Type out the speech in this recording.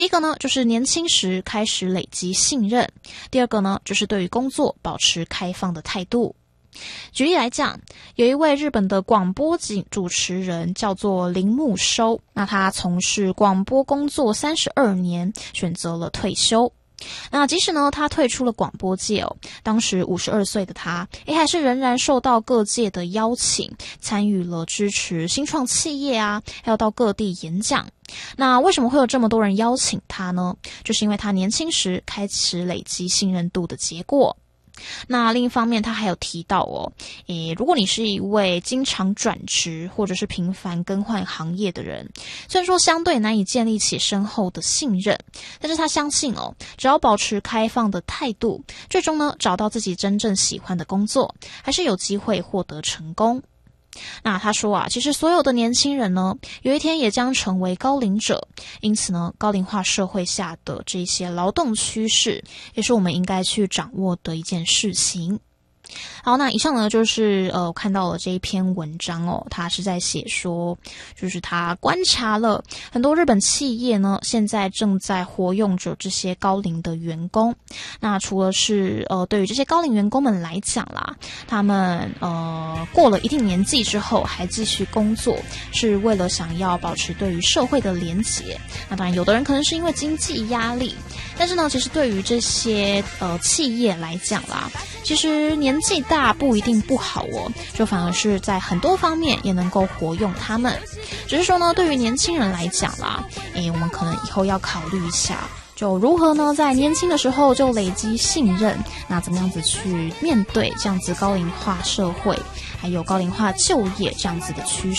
第一个呢，就是年轻时开始累积信任；第二个呢，就是对于工作保持开放的态度。举例来讲，有一位日本的广播主持人叫做铃木收，那他从事广播工作32年，选择了退休。那即使呢他退出了广播界当时52岁的他还是仍然受到各界的邀请，参与了支持新创企业还有到各地演讲。那为什么会有这么多人邀请他呢？就是因为他年轻时开始累积信任度的结果。那另一方面他还有提到如果你是一位经常转职或者是频繁更换行业的人，虽然说相对难以建立起深厚的信任，但是他相信只要保持开放的态度，最终呢找到自己真正喜欢的工作，还是有机会获得成功。那他说其实所有的年轻人呢，有一天也将成为高龄者，因此呢，高龄化社会下的这些劳动趋势，也是我们应该去掌握的一件事情。好，那以上呢就是我看到了这一篇文章他是在写说，就是他观察了很多日本企业呢，现在正在活用着这些高龄的员工。那除了是对于这些高龄员工们来讲啦，他们过了一定年纪之后还继续工作，是为了想要保持对于社会的连结。那当然有的人可能是因为经济压力，但是呢其实对于这些企业来讲啦，其实年纪大不一定不好就反而是在很多方面也能够活用他们。只是说呢，对于年轻人来讲啦，我们可能以后要考虑一下，就如何呢在年轻的时候就累积信任，那怎么样子去面对这样子高龄化社会还有高龄化就业这样子的趋势。